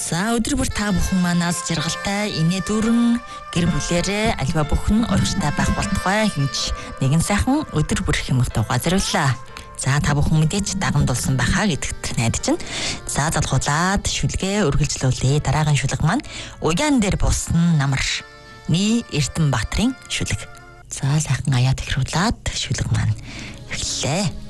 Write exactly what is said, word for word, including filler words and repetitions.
За өдөр бүр та бүхэн манаас жаргалтай инээ дүүрэн гэр бүлээрээ альва бүхэн урагштай байх болтугай хэмж нэгэн сайхан өдөр бүр хэмэх тугаа зориуллаа. За та бүхэн мэдээч даган дулсан байхаа гэдэгт найдаж байна. За залхуулаад шүлгээ үргэлжлүүлээ. Дараагийн шүлэг маань уян дээр буусан намар Ни Эрдэнэбаатарын шүлэг. За сайхан аяа тахируулаад шүлэг маань эхэллээ.